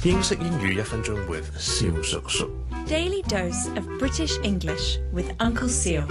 英式英語1分鐘 with 蕭叔叔。 Daily dose of British English with Uncle Seal.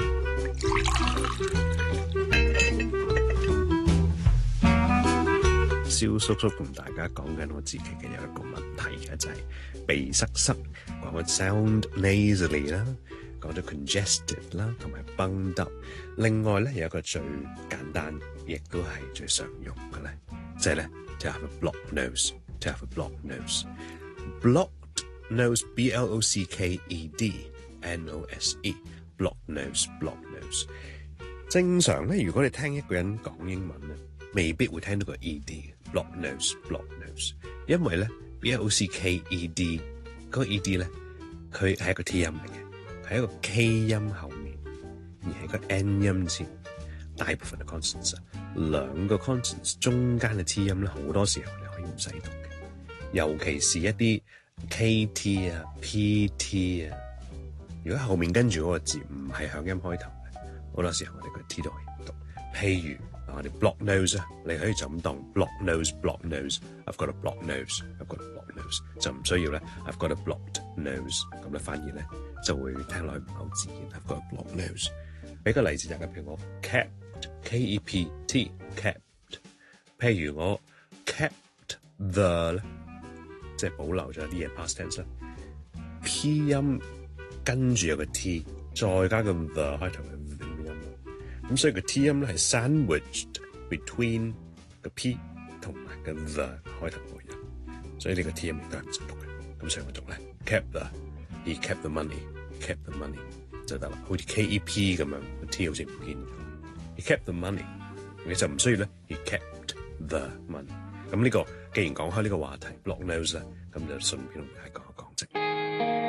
蕭叔叔同大家講緊我自己嘅有一個問題嘅，就係鼻塞，講個 sound nasally 啦，講咗 congested 啦，同埋 bunged up。另外咧有一個最簡單，亦都係最常用嘅咧，即係咧就係 have a blocked nose。To have a blocked nose. Blocked nose, B-L-O-C-K-E-D, N-O-S-E. Blocked nose.正常咧，如果你聽一個人講英文咧，未必會聽到個 E-D 嘅 blocked nose，因為咧 B-L-O-C-K-E-D 嗰個 E-D 咧，佢係一個 T 音嚟嘅，係一個 K 音後面，而係個 N 音前。大部分嘅 consonants， 兩個 consonants 中間嘅 T 音咧，好多時候你可以唔使讀嘅。尤其是一啲 KT 啊、PT 啊，如果後面跟住嗰個字唔係響音開頭嘅，好多時候我哋個 T 都可以唔讀。譬如我哋 block nose 啊，你可以就咁當 block nose。I've got a block nose，就唔需要咧 I've got a blocked nose， 咁咧反而咧就會聽落去唔好自然。I've got a blocked nose。俾個例子大家，譬如我 kept，K-E-P-T kept， 譬如我 kept the 咧。即係保留咗啲嘢 past tense 啦 ，P 音跟住有個 T， 再加個 the 開頭嘅 the 音，咁所以個 T 音咧係 sandwiched between 個 P 同埋個 the 開頭個音，所以呢個 T 音亦都係唔識讀嘅。咁所以我讀咧 kept the，he kept the money 就得啦，好似 KEP 咁樣個 T 好似唔見咗 ，he kept the money， 你就唔需要咧 he kept the money。咁呢個既然講開呢個話題 block nose 咧，咁就順便同大家講一講啫。